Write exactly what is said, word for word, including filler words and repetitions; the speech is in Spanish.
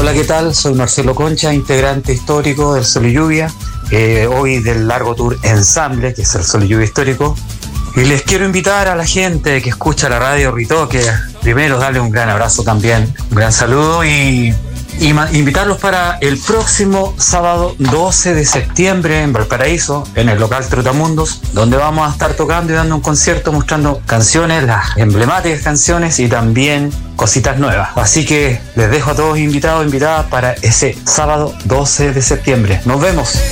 Hola, ¿qué tal? Soy Marcelo Concha, integrante histórico del Sol y Lluvia, eh, hoy del largo tour Ensamble, que es el Sol y Lluvia histórico. Y les quiero invitar a la gente que escucha la radio Ritoque, primero darle un gran abrazo también, un gran saludo y, y ma- invitarlos para el próximo sábado doce de septiembre en Valparaíso, en el local Trotamundos, donde vamos a estar tocando y dando un concierto mostrando canciones, las emblemáticas canciones y también cositas nuevas. Así que les dejo a todos invitados, invitadas para ese sábado doce de septiembre. Nos vemos.